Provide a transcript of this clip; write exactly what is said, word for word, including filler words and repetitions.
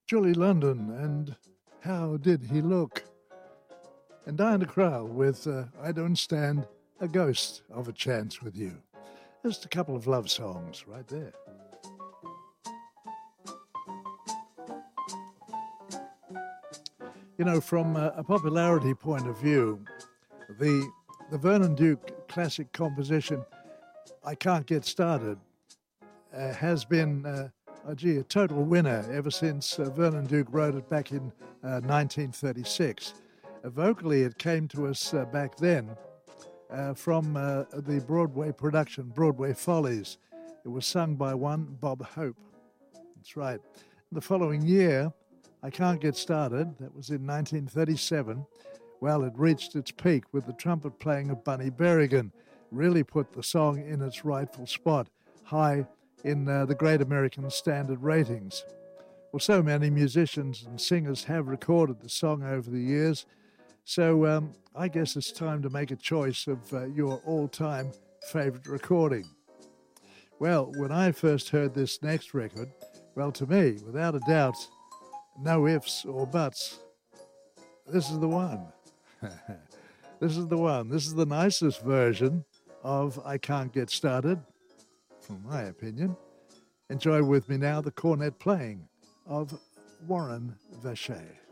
Julie London and How Did He Look? And Diana Krall with uh, I Don't Stand a Ghost of a Chance with You. Just a couple of love songs right there. You know, from a, a popularity point of view, the the Vernon Duke classic composition, I Can't Get Started, uh, has been, uh, oh gee, a total winner ever since uh, Vernon Duke wrote it back in uh, nineteen thirty-six. Uh, vocally, it came to us uh, back then uh, from uh, the Broadway production, Broadway Follies. It was sung by one Bob Hope. That's right. The following year, I Can't Get Started, that was in nineteen thirty-seven, well, it reached its peak with the trumpet playing of Bunny Berrigan, really put the song in its rightful spot, high in uh, the Great American Standard ratings. Well, so many musicians and singers have recorded the song over the years, so um, I guess it's time to make a choice of uh, your all-time favorite recording. Well, when I first heard this next record, well, to me, without a doubt, no ifs or buts, this is the one. This is the one. This is the nicest version of I Can't Get Started, from my opinion. Enjoy with me now the cornet playing of Warren Vacher.